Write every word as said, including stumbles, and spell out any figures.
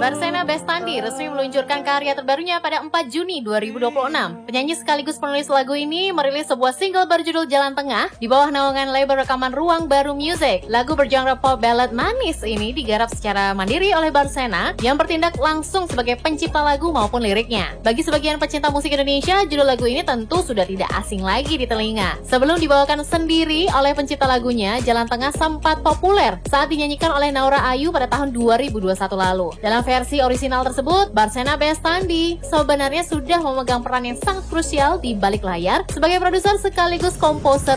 Barsena Bestandi resmi meluncurkan karya terbarunya pada empat Juni dua ribu dua puluh enam. Penyanyi sekaligus penulis lagu ini merilis sebuah single berjudul Jalan Tengah di bawah naungan label rekaman Ruang Baru Music. Lagu bergenre pop ballad manis ini digarap secara mandiri oleh Barsena yang bertindak langsung sebagai pencipta lagu maupun liriknya. Bagi sebagian pecinta musik Indonesia, judul lagu ini tentu sudah tidak asing lagi di telinga. Sebelum dibawakan sendiri oleh pencipta lagunya, Jalan Tengah sempat populer saat dinyanyikan oleh Naura Ayu pada tahun dua ribu dua puluh satu lalu. Dalam versi orisinal tersebut, Barsena Bestandi sebenarnya sudah memegang peran yang sangat krusial di balik layar sebagai produser sekaligus komposer